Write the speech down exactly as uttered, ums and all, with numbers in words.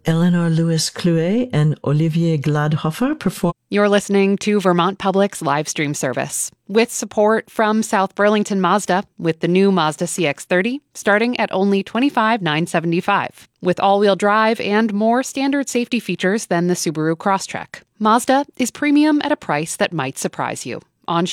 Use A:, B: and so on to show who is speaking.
A: Eleanor Lewis-Clouet and Olivier Gladhofer perform.
B: You're listening to Vermont Public's live stream service with support from South Burlington Mazda with the new Mazda C X thirty starting at only twenty-five thousand nine hundred seventy-five dollars with all-wheel drive and more standard safety features than the Subaru Crosstrek. Mazda is premium at a price that might surprise you. On